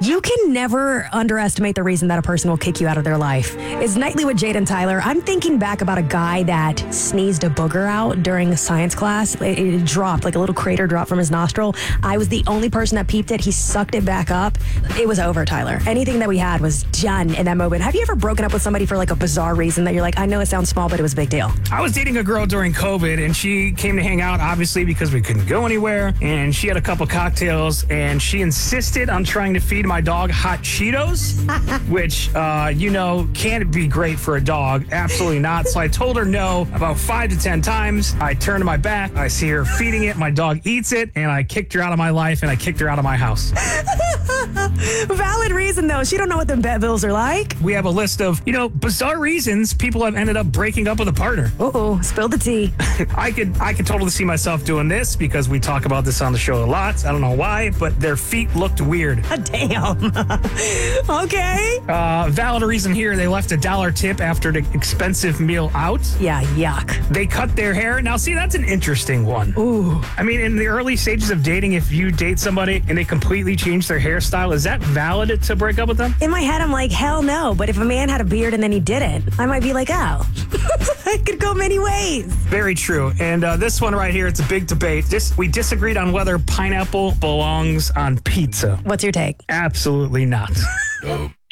You can never underestimate the reason that a person will kick you out of their life. It's Nightly with Jade and Tyler. I'm thinking back about a guy that sneezed a booger out during a science class. It dropped, like a little crater dropped from his nostril. I was the only person that peeped it. He sucked it back up. It was over, Tyler. Anything that we had was done in that moment. Have you ever broken up with somebody for like a bizarre reason that you're like, I know it sounds small, but it was a big deal? I was dating a girl during COVID, and she came to hang out, obviously, because we couldn't go anywhere. And she had a couple cocktails, and she insisted on trying to feed my dog hot Cheetos, which, can't be great for a dog. Absolutely not. So I told her no about 5 to 10 times. I turned my back. I see her feeding it. My dog eats it, and I kicked her out of my life, and I kicked her out of my house. Valid reason, though. She don't know what the vet bills are like. We have a list of, bizarre reasons people have ended up breaking up with a partner. Uh-oh, spill the tea. I could totally see myself doing this because we talk about this on the show a lot. I don't know why, but their feet looked weird. Damn. Okay. Valid reason here, they left $1 tip after an expensive meal out. Yeah, yuck. They cut their hair. Now, see, that's an interesting one. Ooh. I mean, in the early stages of dating, if you date somebody and they completely change their hairstyle, is that valid to break up with them? In my head, I'm like, hell no. But if a man had a beard and then he didn't, I might be like, oh, it could go many ways. Very true. And this one right here, it's a big debate. We disagreed on whether pineapple belongs on pizza. What's your take? Absolutely not.